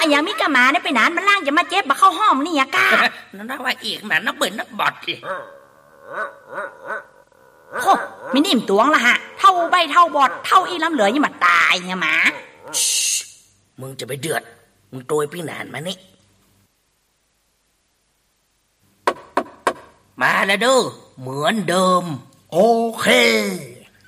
อย่างมิกะหมาเนี่ยไปนานมันล่างจะมาเจ็บมาเข้าห้องนี่ยากานั่นว่าอีกมันนักเบิ่นนักบอดสิโคมินิ่มตวงละฮะเท่าใบเท่าบอดเท่าอีลำเหลือยังมาตายไงหมามึงจะไปเดือดมึงโตยพี่นานมานี่มาแล้วเด้อเหมือนเดิมโอเค